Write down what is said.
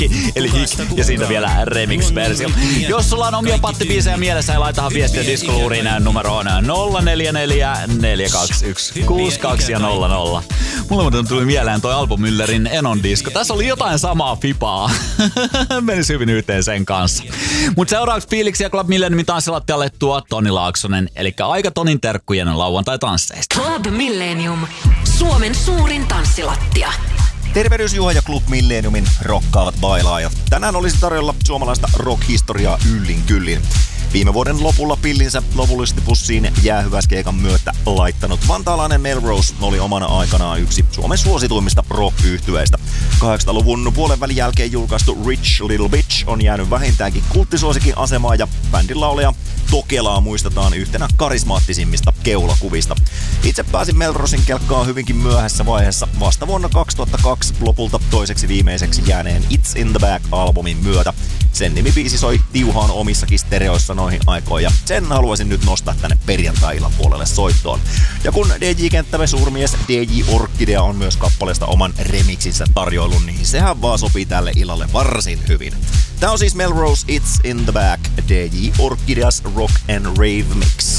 eli Hik, ja siitä vielä remix-versio. Jos sulla on omia pattibiisejä mielessä, laitahan viestiä diskoluuriin numeroon 044 421 62 ja 00. Mulla tuli mieleen toi Alpo Müllerin Enon disko. Tässä oli jotain samaa fipaa. Menisi hyvin yhteen sen kanssa. Mut seuraavaksi fiiliksiä Club Millenniumin tanssilattialle tuo Toni Laaksonen, eli aika Tonin terkkujen lauantai-tansseista. Club Millennium, Suomen suurin tanssilattia. Tervehdys Juha ja Club Millenniumin rokkaavat bailaajat. Tänään olisi tarjolla suomalaista rock-historiaa yllin kyllin. Viime vuoden lopulla pillinsä lopullisesti pussiin jäähyväiskeikan myötä laittanut vantaalainen Melrose oli omana aikanaan yksi Suomen suosituimmista rock-yhtyeistä. 80-luvun puolen välin jälkeen julkaistu Rich Little Bitch on jäänyt vähintäänkin kulttisuosikin asemaan ja bändin laulaja Tokelaa muistetaan yhtenä karismaattisimmista keulakuvista. Itse pääsin Melrosen kelkkaan hyvinkin myöhässä vaiheessa vasta vuonna 2002 lopulta toiseksi viimeiseksi jääneen It's in the Back-albumin myötä. Sen nimibiisi soi tiuhaan omissakin stereoissa noihin aikoihin ja sen haluaisin nyt nostaa tänne perjantai-illan puolelle soittoon. Ja kun DJ-kenttämme suurmies DJ Orkidea on myös kappaleesta oman remixinsä tarjoilun, niin sehän vaan sopii tälle illalle varsin hyvin. Tää on siis Melrose It's in the Back, DJ Orkideas Rock and Rave Mix.